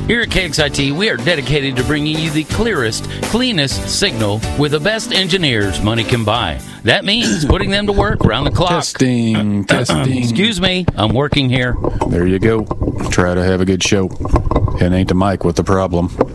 Here at KXIT, we are dedicated to bringing you the clearest, cleanest signal with the best engineers money can buy. That means putting them to work around the clock. Testing. Excuse me, I'm working here. There you go. Try to have a good show. It ain't the mic with the problem.